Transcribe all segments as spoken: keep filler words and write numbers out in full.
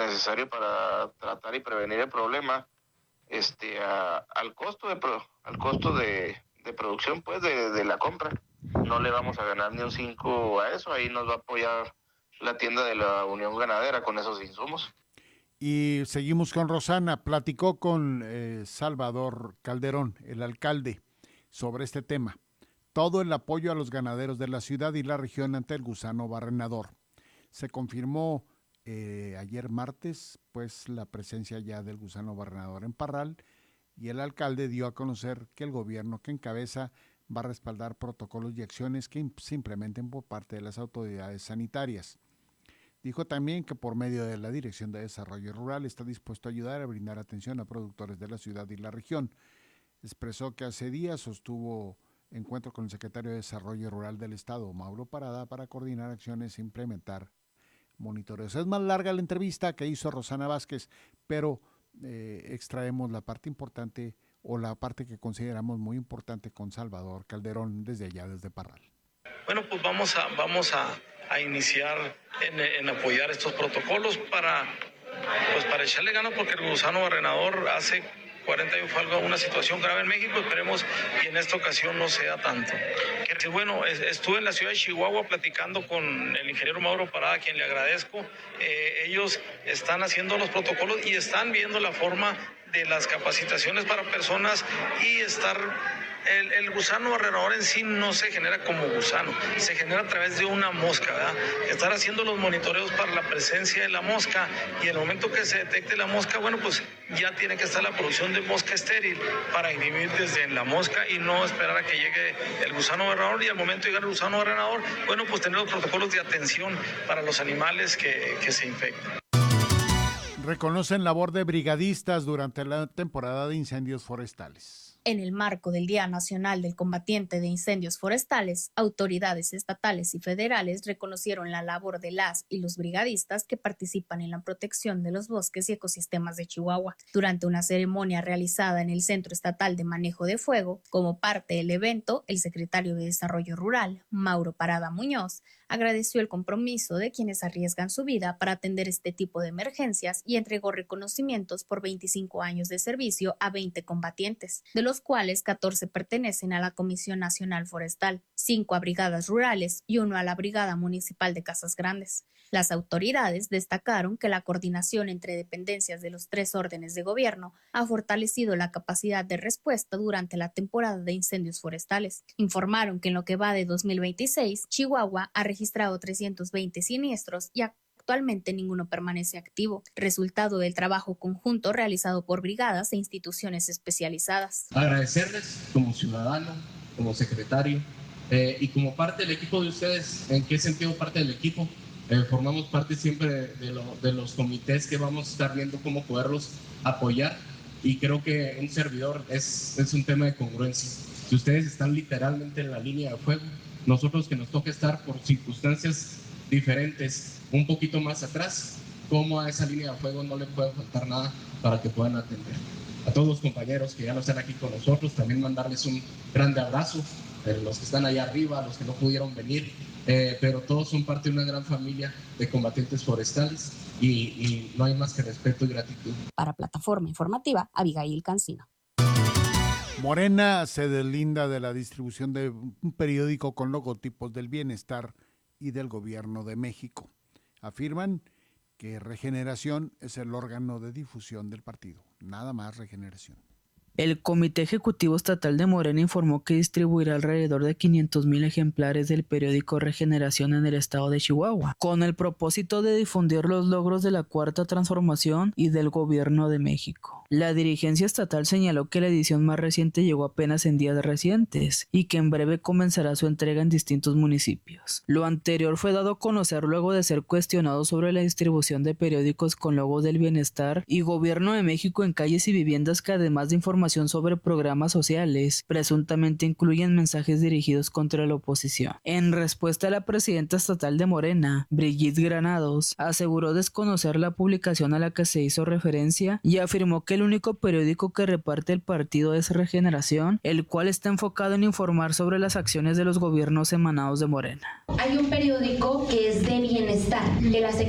necesario para tratar y prevenir el problema, este, a, al costo de pro, al costo de, de producción, pues, de, de la compra. No le vamos a ganar ni un cinco a eso, ahí nos va a apoyar la tienda de la Unión Ganadera con esos insumos. Y seguimos con Rosana. Platicó con eh, Salvador Calderón, el alcalde, sobre este tema. Todo el apoyo a los ganaderos de la ciudad y la región ante el gusano barrenador. Se confirmó eh, ayer martes, pues, la presencia ya del gusano barrenador en Parral, y el alcalde dio a conocer que el gobierno que encabeza va a respaldar protocolos y acciones que se implementen por parte de las autoridades sanitarias. Dijo también que por medio de la Dirección de Desarrollo Rural está dispuesto a ayudar a brindar atención a productores de la ciudad y la región. Expresó que hace días sostuvo encuentro con el secretario de Desarrollo Rural del Estado, Mauro Parada, para coordinar acciones e implementar monitoreos. Es más larga la entrevista que hizo Rosana Vázquez, pero eh, extraemos la parte importante o la parte que consideramos muy importante con Salvador Calderón desde allá, desde Parral. Bueno, pues vamos a, vamos a, a iniciar en, en apoyar estos protocolos para, pues para echarle ganas, porque el gusano barrenador hace cuarenta años fue algo, una situación grave en México. Esperemos y en esta ocasión no sea tanto. Bueno, estuve en la ciudad de Chihuahua platicando con el ingeniero Mauro Parada, a quien le agradezco. Eh, ellos están haciendo los protocolos y están viendo la forma de las capacitaciones para personas y estar... El, el gusano barrenador en sí no se genera como gusano, se genera a través de una mosca, ¿verdad? Estar haciendo los monitoreos para la presencia de la mosca, y en el momento que se detecte la mosca, bueno, pues ya tiene que estar la producción de mosca estéril para inhibir desde la mosca y no esperar a que llegue el gusano barrenador, y al momento de llegar el gusano barrenador, bueno, pues tener los protocolos de atención para los animales que, que se infectan. Reconocen labor de brigadistas durante la temporada de incendios forestales. En el marco del Día Nacional del Combatiente de Incendios Forestales, autoridades estatales y federales reconocieron la labor de las y los brigadistas que participan en la protección de los bosques y ecosistemas de Chihuahua. Durante una ceremonia realizada en el Centro Estatal de Manejo de Fuego, como parte del evento, el secretario de Desarrollo Rural, Mauro Parada Muñoz, agradeció el compromiso de quienes arriesgan su vida para atender este tipo de emergencias y entregó reconocimientos por veinticinco años de servicio a veinte combatientes, de los cuales catorce pertenecen a la Comisión Nacional Forestal, cinco a brigadas rurales y uno a la Brigada Municipal de Casas Grandes. Las autoridades destacaron que la coordinación entre dependencias de los tres órdenes de gobierno ha fortalecido la capacidad de respuesta durante la temporada de incendios forestales. Informaron que en lo que va de dos mil veintiséis, Chihuahua ha registrado trescientos veinte siniestros y actualmente ninguno permanece activo, resultado del trabajo conjunto realizado por brigadas e instituciones especializadas. Agradecerles como ciudadano, como secretario eh, y como parte del equipo de ustedes. ¿En qué sentido parte del equipo? Eh, formamos parte siempre de, lo, de los comités que vamos a estar viendo cómo poderlos apoyar, y creo que un servidor es, es un tema de congruencia. Si ustedes están literalmente en la línea de fuego, nosotros que nos toca estar por circunstancias diferentes un poquito más atrás, como a esa línea de fuego no le puede faltar nada para que puedan atender. A todos los compañeros que ya no están aquí con nosotros, también mandarles un grande abrazo, a los que están allá arriba, a los que no pudieron venir, eh, pero todos son parte de una gran familia de combatientes forestales, y, y no hay más que respeto y gratitud. Para Plataforma Informativa, Abigail Cancino. Morena se deslinda de la distribución de un periódico con logotipos del bienestar y del gobierno de México. Afirman que Regeneración es el órgano de difusión del partido, nada más Regeneración. El Comité Ejecutivo Estatal de Morena informó que distribuirá alrededor de quinientos mil ejemplares del periódico Regeneración en el estado de Chihuahua, con el propósito de difundir los logros de la Cuarta Transformación y del Gobierno de México. La dirigencia estatal señaló que la edición más reciente llegó apenas en días recientes y que en breve comenzará su entrega en distintos municipios. Lo anterior fue dado a conocer luego de ser cuestionado sobre la distribución de periódicos con logos del bienestar y Gobierno de México en calles y viviendas, que además de información sobre programas sociales, presuntamente incluyen mensajes dirigidos contra la oposición. En respuesta, la presidenta estatal de Morena, Brigitte Granados, aseguró desconocer la publicación a la que se hizo referencia y afirmó que el único periódico que reparte el partido es Regeneración, el cual está enfocado en informar sobre las acciones de los gobiernos emanados de Morena. Hay un periódico que es de bienestar, de la Secretaría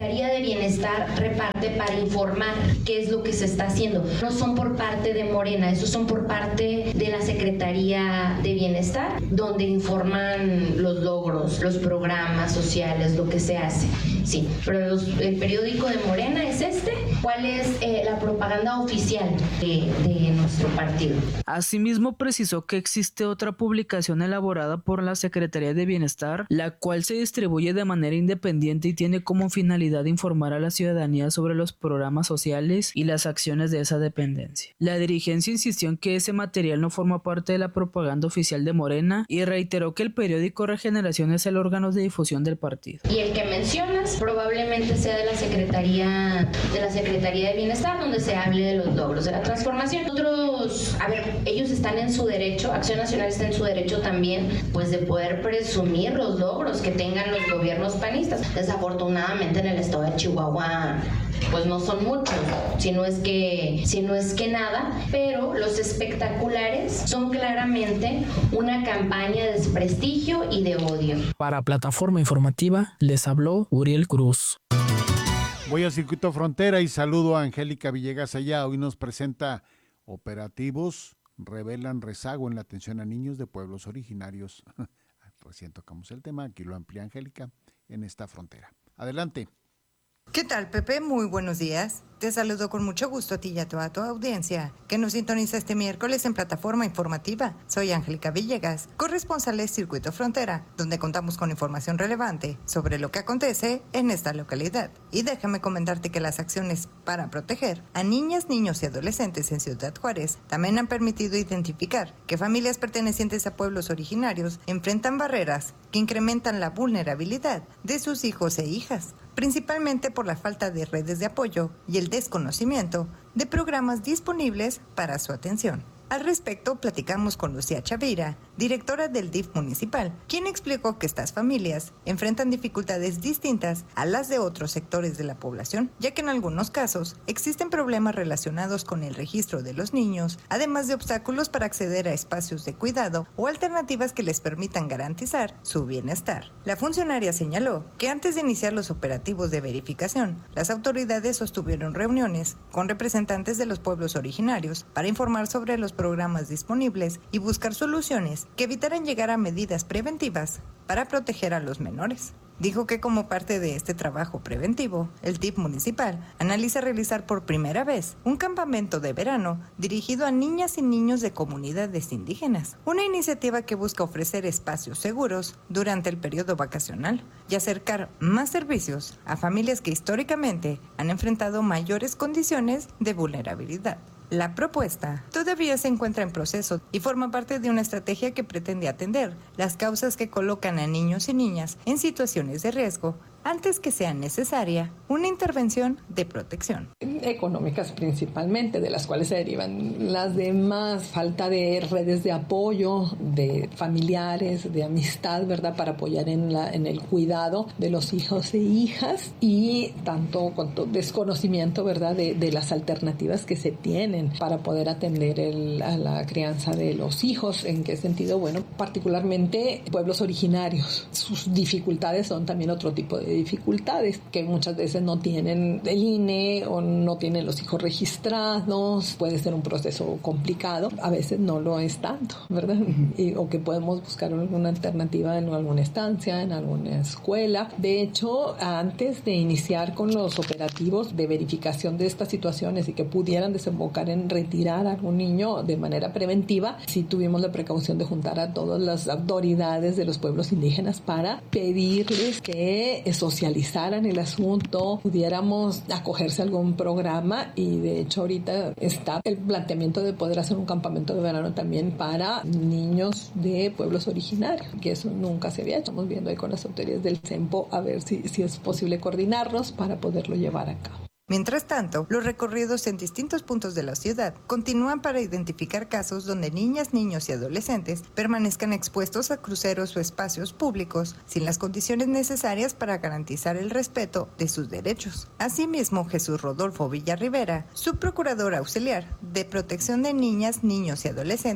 Secretaría de Bienestar reparte para informar qué es lo que se está haciendo. No son por parte de Morena, esos son por parte de la Secretaría de Bienestar, donde informan los logros, los programas sociales, lo que se hace. Sí, pero los, el periódico de Morena es este. ¿Cuál es eh, la propaganda oficial de, de nuestro partido? Asimismo, precisó que existe otra publicación elaborada por la Secretaría de Bienestar, la cual se distribuye de manera independiente y tiene como finalidad informar a la ciudadanía sobre los programas sociales y las acciones de esa dependencia. La dirigencia insistió en que ese material no forma parte de la propaganda oficial de Morena y reiteró que el periódico Regeneración es el órgano de difusión del partido. Y el que mencionas probablemente sea de la Secretaría de la Secretaría de Bienestar, donde se hable de los logros de la transformación. Otros, a ver, ellos están en su derecho, Acción Nacional está en su derecho también, pues de poder presumir los logros que tengan los gobiernos panistas. Desafortunadamente en el estado de Chihuahua pues no son muchos, si no es que, si no es que nada, pero los espectaculares son claramente una campaña de desprestigio y de odio. Para Plataforma Informativa les habló Uriel Cruz. Voy a Circuito Frontera y saludo a Angélica Villegas allá. Hoy nos presenta operativos, revelan rezago en la atención a niños de pueblos originarios. Recién tocamos el tema, aquí lo amplía Angélica en esta frontera. Adelante. ¿Qué tal, Pepe? Muy buenos días. Te saludo con mucho gusto a ti y a toda tu audiencia que nos sintoniza este miércoles en Plataforma Informativa. Soy Angélica Villegas, corresponsal de Circuito Frontera, donde contamos con información relevante sobre lo que acontece en esta localidad. Y déjame comentarte que las acciones para proteger a niñas, niños y adolescentes en Ciudad Juárez también han permitido identificar que familias pertenecientes a pueblos originarios enfrentan barreras que incrementan la vulnerabilidad de sus hijos e hijas, principalmente por la falta de redes de apoyo y el desconocimiento de programas disponibles para su atención. Al respecto, platicamos con Lucía Chavira, directora del D I F municipal, quien explicó que estas familias enfrentan dificultades distintas a las de otros sectores de la población, ya que en algunos casos existen problemas relacionados con el registro de los niños, además de obstáculos para acceder a espacios de cuidado o alternativas que les permitan garantizar su bienestar. La funcionaria señaló que antes de iniciar los operativos de verificación, las autoridades sostuvieron reuniones con representantes de los pueblos originarios para informar sobre los programas disponibles y buscar soluciones que evitaran llegar a medidas preventivas para proteger a los menores. Dijo que como parte de este trabajo preventivo, el D I F municipal analiza realizar por primera vez un campamento de verano dirigido a niñas y niños de comunidades indígenas, una iniciativa que busca ofrecer espacios seguros durante el periodo vacacional y acercar más servicios a familias que históricamente han enfrentado mayores condiciones de vulnerabilidad. La propuesta todavía se encuentra en proceso y forma parte de una estrategia que pretende atender las causas que colocan a niños y niñas en situaciones de riesgo antes que sea necesaria una intervención de protección. Económicas principalmente, de las cuales se derivan las demás, falta de redes de apoyo, de familiares, de amistad, ¿verdad?, para apoyar en, la, en el cuidado de los hijos e hijas, y tanto cuanto desconocimiento, ¿verdad?, de, de las alternativas que se tienen para poder atender el, a la crianza de los hijos. ¿En qué sentido? Bueno, particularmente pueblos originarios. Sus dificultades son también otro tipo de dificultades, que muchas veces no tienen el I N E o no tienen los hijos registrados. Puede ser un proceso complicado, a veces no lo es tanto, ¿verdad? Y, o que podemos buscar alguna alternativa en alguna estancia, en alguna escuela. De hecho, antes de iniciar con los operativos de verificación de estas situaciones y que pudieran desembocar en retirar a algún niño de manera preventiva, sí tuvimos la precaución de juntar a todas las autoridades de los pueblos indígenas para pedirles que socializaran el asunto, pudiéramos acogerse a algún programa, y de hecho ahorita está el planteamiento de poder hacer un campamento de verano también para niños de pueblos originarios, que eso nunca se había hecho. Estamos viendo ahí con las autoridades del CEMPO a ver si, si es posible coordinarnos para poderlo llevar a cabo. Mientras tanto, los recorridos en distintos puntos de la ciudad continúan para identificar casos donde niñas, niños y adolescentes permanezcan expuestos a cruceros o espacios públicos sin las condiciones necesarias para garantizar el respeto de sus derechos. Asimismo, Jesús Rodolfo Villarribera, subprocurador auxiliar de Protección de Niñas, Niños y Adolescentes,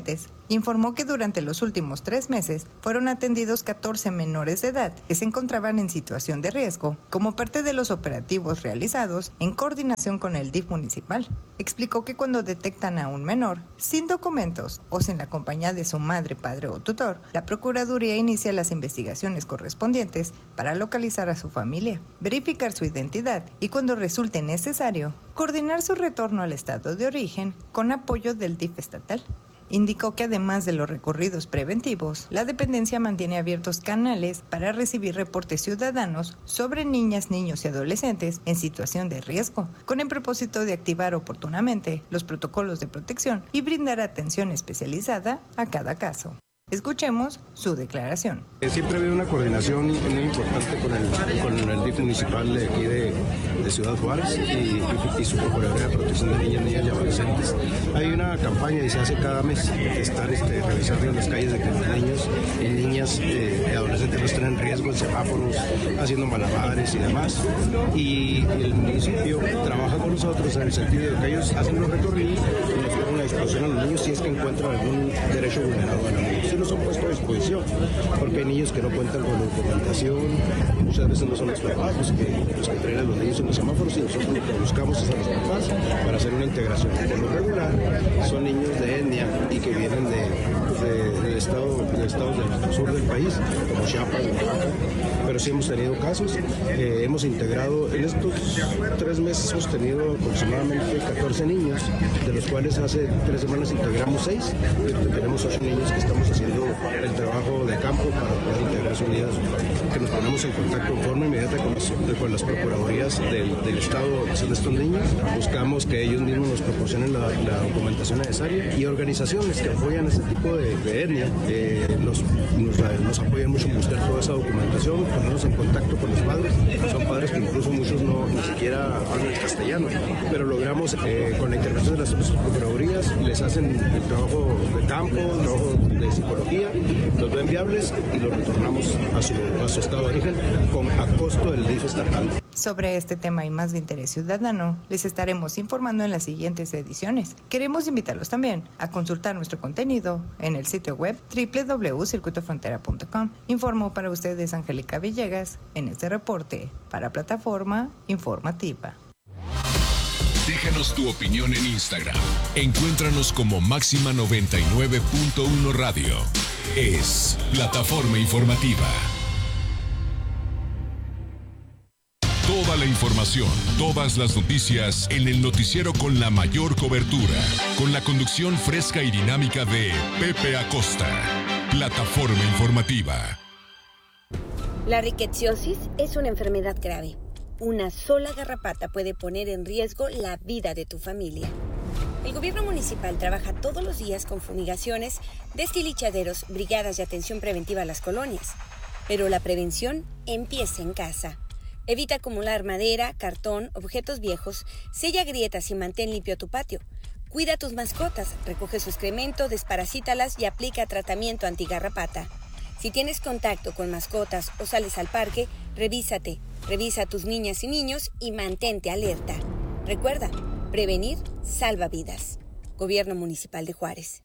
informó que durante los últimos tres meses fueron atendidos catorce menores de edad que se encontraban en situación de riesgo como parte de los operativos realizados en coordinación con el D I F municipal. Explicó que cuando detectan a un menor sin documentos o sin la compañía de su madre, padre o tutor, la Procuraduría inicia las investigaciones correspondientes para localizar a su familia, verificar su identidad y, cuando resulte necesario, coordinar su retorno al estado de origen con apoyo del D I F estatal. Indicó que además de los recorridos preventivos, la dependencia mantiene abiertos canales para recibir reportes ciudadanos sobre niñas, niños y adolescentes en situación de riesgo, con el propósito de activar oportunamente los protocolos de protección y brindar atención especializada a cada caso. Escuchemos su declaración. Siempre ha habido una coordinación muy importante con el, con el D I F municipal de aquí de, de Ciudad Juárez y, y su Procuraduría de Protección de Niñas, Niñas y Adolescentes. Hay una campaña y se hace cada mes de estar este, revisando en las calles de que los niños y niñas eh, y adolescentes no estén en riesgo en semáforos, haciendo malabares y demás. Y el municipio trabaja con nosotros en el sentido de que ellos hacen los recorridos y nos ponen a disposición a los niños si es que encuentran algún derecho vulnerado a la niños. Los han puesto a disposición, porque hay niños que no cuentan con documentación, muchas veces no son los papás los que, los que traen a los niños en los semáforos, y nosotros lo que buscamos es a los papás para hacer una integración. Por lo regular son niños de etnia y que vienen de, de, del estado, del estado del sur del país, como Chiapas, Oaxaca, pero sí hemos tenido casos, eh, hemos integrado, en estos tres meses hemos tenido aproximadamente catorce niños, de los cuales hace tres semanas integramos seis, y tenemos ocho niños que estamos haciendo el trabajo de campo para poder integrar sus vidas, que nos ponemos en contacto en forma inmediata con, los, con las procuradurías del, del estado de estos niños, buscamos que ellos mismos nos proporcionen la, la documentación necesaria, y organizaciones que apoyan ese tipo de, de etnia eh, nos, nos, nos apoyan mucho en buscar toda esa documentación, ponernos en contacto con los padres. Son padres que incluso muchos no ni siquiera hablan el castellano, pero logramos eh, con la intervención de las procuradurías, les hacen el trabajo de campo, el trabajo de psicología, los ven viables y los retornamos a su, a su estado de origen con a costo del D I F estatal. Sobre este tema y más de interés ciudadano, les estaremos informando en las siguientes ediciones. Queremos invitarlos también a consultar nuestro contenido en el sitio web doble u doble u doble u punto circuito frontera punto com. Informó para ustedes Angélica Villegas en este reporte para Plataforma Informativa. Déjanos tu opinión en Instagram. Encuéntranos como Máxima noventa y nueve punto uno Radio. Es Plataforma Informativa. Toda la información, todas las noticias en el noticiero con la mayor cobertura, con la conducción fresca y dinámica de Pepe Acosta. Plataforma Informativa. La riqueciosis es una enfermedad grave. Una sola garrapata puede poner en riesgo la vida de tu familia. El gobierno municipal trabaja todos los días con fumigaciones, destilichaderos, brigadas de atención preventiva a las colonias. Pero la prevención empieza en casa. Evita acumular madera, cartón, objetos viejos, sella grietas y mantén limpio tu patio. Cuida a tus mascotas, recoge su excremento, desparasítalas y aplica tratamiento antigarrapata. Si tienes contacto con mascotas o sales al parque, revísate, revisa a tus niñas y niños y mantente alerta. Recuerda, prevenir salva vidas. Gobierno Municipal de Juárez.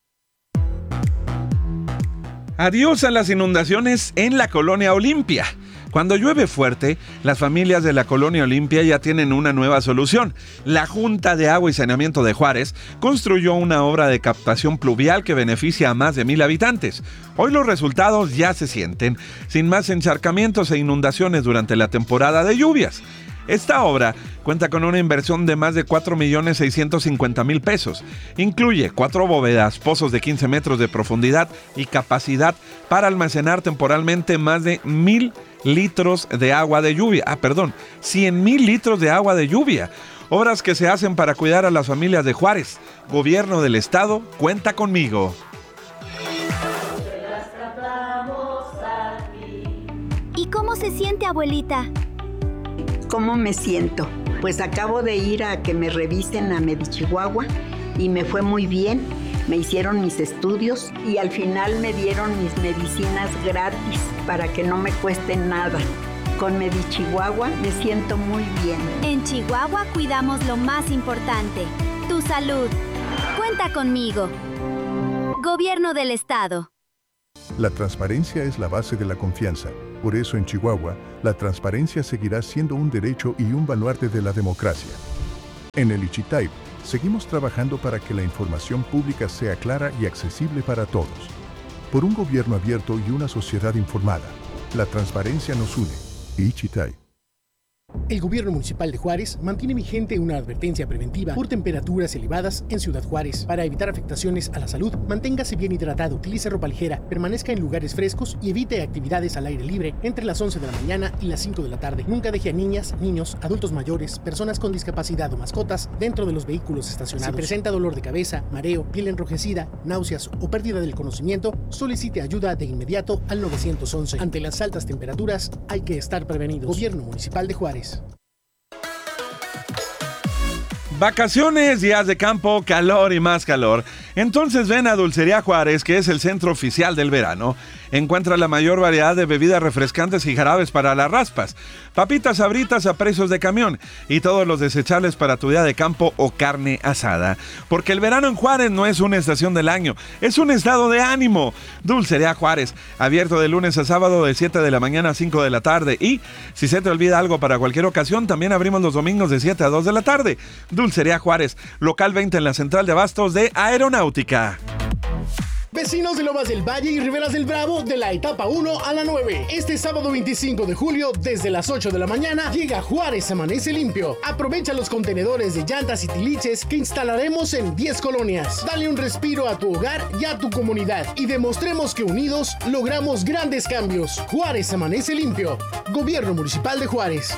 Adiós a las inundaciones en la Colonia Olimpia. Cuando llueve fuerte, las familias de la Colonia Olimpia ya tienen una nueva solución. La Junta de Agua y Saneamiento de Juárez construyó una obra de captación pluvial que beneficia a más de mil habitantes. Hoy los resultados ya se sienten, sin más encharcamientos e inundaciones durante la temporada de lluvias. Esta obra cuenta con una inversión de más de cuatro millones seiscientos cincuenta mil pesos. Incluye cuatro bóvedas, pozos de quince metros de profundidad y capacidad para almacenar temporalmente más de mil litros de agua de lluvia. Ah, perdón, cien mil litros de agua de lluvia. Obras que se hacen para cuidar a las familias de Juárez. Gobierno del Estado, cuenta conmigo. ¿Y cómo se siente, abuelita? ¿Cómo me siento? Pues acabo de ir a que me revisen a Medichihuahua y me fue muy bien. Me hicieron mis estudios y al final me dieron mis medicinas gratis para que no me cueste nada. Con Medichihuahua me siento muy bien. En Chihuahua cuidamos lo más importante, tu salud. Cuenta conmigo. Gobierno del Estado. La transparencia es la base de la confianza. Por eso en Chihuahua, la transparencia seguirá siendo un derecho y un baluarte de la democracia. En el Ichitayp, seguimos trabajando para que la información pública sea clara y accesible para todos. Por un gobierno abierto y una sociedad informada, la transparencia nos une. Ichitayp. El gobierno municipal de Juárez mantiene vigente una advertencia preventiva por temperaturas elevadas en Ciudad Juárez. Para evitar afectaciones a la salud, manténgase bien hidratado, utilice ropa ligera, permanezca en lugares frescos y evite actividades al aire libre entre las once de la mañana y las cinco de la tarde. Nunca deje a niñas, niños, adultos mayores, personas con discapacidad o mascotas dentro de los vehículos estacionados. Si presenta dolor de cabeza, mareo, piel enrojecida, náuseas o pérdida del conocimiento, solicite ayuda de inmediato al nueve once. Ante las altas temperaturas, hay que estar prevenidos. Gobierno Municipal de Juárez. Vacaciones, días de campo, calor y más calor. Entonces ven a Dulcería Juárez, que es el centro oficial del verano. Encuentra la mayor variedad de bebidas refrescantes y jarabes para las raspas, papitas sabritas a precios de camión y todos los desechables para tu día de campo o carne asada. Porque el verano en Juárez no es una estación del año, es un estado de ánimo. Dulcería Juárez, abierto de lunes a sábado de siete de la mañana a cinco de la tarde. Y si se te olvida algo para cualquier ocasión, también abrimos los domingos de siete a dos de la tarde. Dulcería Juárez, local veinte en la central de abastos de Aeronáutica. Vecinos de Lomas del Valle y Riberas del Bravo, de la etapa uno a la nueve. Este sábado veinticinco de julio, desde las ocho de la mañana, llega Juárez Amanece Limpio. Aprovecha los contenedores de llantas y tiliches que instalaremos en diez colonias. Dale un respiro a tu hogar y a tu comunidad y demostremos que unidos logramos grandes cambios. Juárez Amanece Limpio. Gobierno Municipal de Juárez.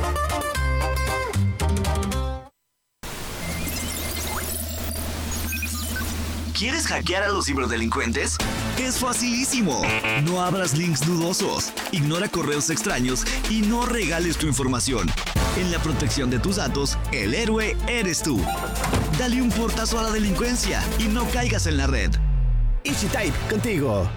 ¿Quieres hackear a los ciberdelincuentes? Es facilísimo. No abras links dudosos, ignora correos extraños y no regales tu información. En la protección de tus datos, el héroe eres tú. Dale un portazo a la delincuencia y no caigas en la red. Ichitayp, contigo.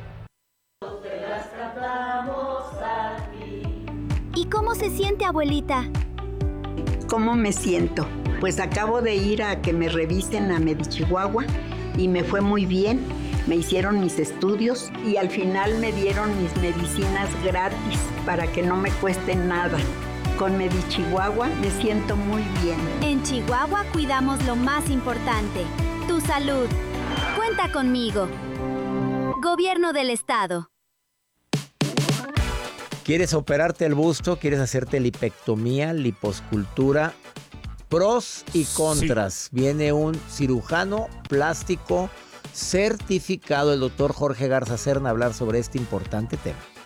¿Y cómo se siente, abuelita? ¿Cómo me siento? Pues acabo de ir a que me revisen a Medichihuahua y me fue muy bien. Me hicieron mis estudios y al final me dieron mis medicinas gratis para que no me cuesten nada. Con Medichihuahua me siento muy bien. En Chihuahua cuidamos lo más importante, tu salud. Cuenta conmigo. Gobierno del Estado. ¿Quieres operarte el busto? ¿Quieres hacerte lipectomía, liposcultura? Pros y contras. Sí. Viene un cirujano plástico certificado, el doctor Jorge Garza Serna, a hablar sobre este importante tema.